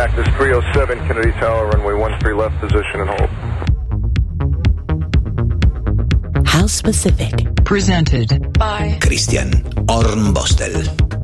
Cactus 307, Kennedy Tower, runway 13 left, position and hold. House Pacific. Presented by Christian Hornbostel.